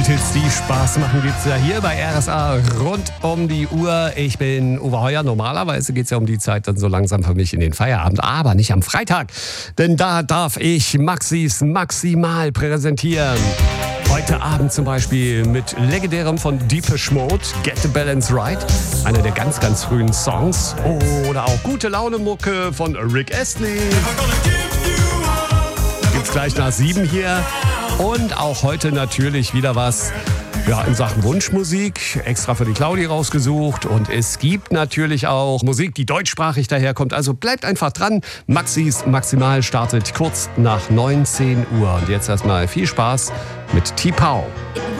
Welthits, die Spaß machen, gibt's ja hier bei RSA rund um die Uhr. Ich bin Uwe Heuer. Normalerweise geht's ja um die Zeit dann so langsam für mich in den Feierabend, aber nicht am Freitag, denn da darf ich Maxis Maximal präsentieren. Heute Abend zum Beispiel mit legendärem von Depeche Mode, Get the Balance Right, einer der ganz, ganz frühen Songs. Oder auch gute Laune-Mucke von Rick Astley. Gibt's gleich nach 7 hier. Und auch heute natürlich wieder was in Sachen Wunschmusik, extra für die Claudi rausgesucht. Und es gibt natürlich auch Musik, die deutschsprachig daherkommt. Also bleibt einfach dran. Maxis Maximal startet kurz nach 19 Uhr. Und jetzt erstmal viel Spaß mit T-Pow.